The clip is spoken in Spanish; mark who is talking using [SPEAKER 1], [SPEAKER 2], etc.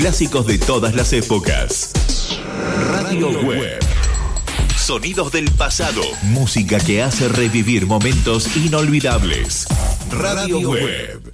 [SPEAKER 1] Clásicos de todas las épocas. Radio Web. Sonidos del pasado. Música que hace revivir momentos inolvidables. Radio Web.